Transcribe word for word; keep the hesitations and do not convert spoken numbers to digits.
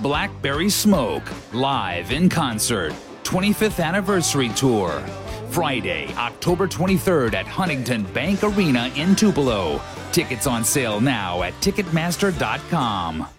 Blackberry Smoke, live in concert, twenty-fifth Anniversary Tour. Friday, October twenty-third at Huntington Bank Arena in Tupelo. Tickets on sale now at Ticketmaster dot com.